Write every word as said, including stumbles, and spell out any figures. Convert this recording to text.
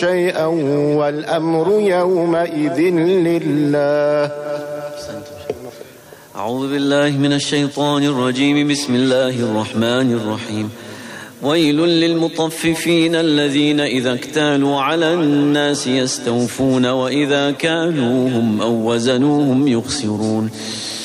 شيئا والأمر يومئذ لله. أعوذ بالله من الشيطان الرجيم. بسم الله الرحمن الرحيم. ويل للمطففين الذين إذا اكتالوا على الناس يستوفون وإذا كالوهم أو وزنوهم يخسرون.